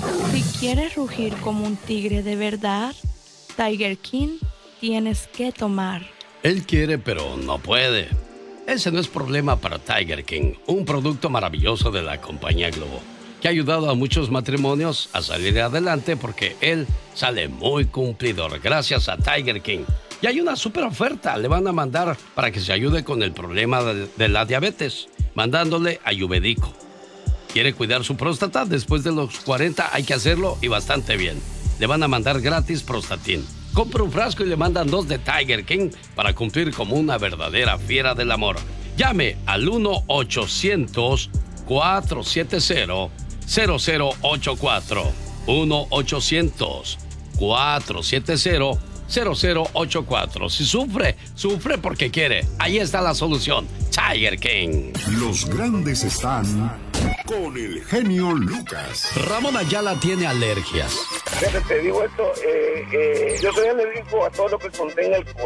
Si quieres rugir como un tigre de verdad, Tiger King, tienes que tomar. Él quiere, pero no puede. Ese no es problema para Tiger King, un producto maravilloso de la compañía Globo, que ha ayudado a muchos matrimonios a salir adelante porque él sale muy cumplidor gracias a Tiger King. Y hay una super oferta, le van a mandar para que se ayude con el problema de la diabetes, mandándole Ayurvédico. ¿Quiere cuidar su próstata? Después de los 40 hay que hacerlo y bastante bien. Le van a mandar gratis Prostatin. Compra un frasco y le mandan 2 de Tiger King para cumplir como una verdadera fiera del amor. Llame al 1-800-470-0084. 1-800-470-0084. Si sufre, sufre porque quiere. Ahí está la solución. Tiger King. Los grandes están con el genio Lucas. Ramón Ayala tiene alergias. Te digo esto, yo soy alérgico a todo lo que contenga alcohol.